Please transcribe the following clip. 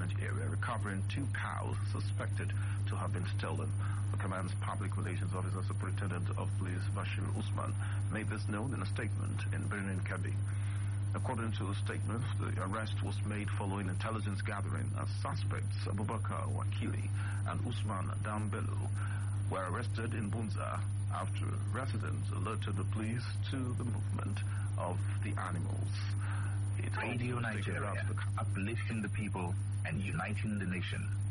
catchment area, recovering 2 cows suspected to have been stolen. The command's public relations officer, Superintendent of Police Bashir Usman, made this known in a statement in Birnin Kebbi. According to the statement, the arrest was made following intelligence gathering as suspects Abubakar Wakili and Usman Dambelu were arrested in Bunza after residents alerted the police to the movement of the animals. Radio Nigeria, uplifting the people and uniting the nation.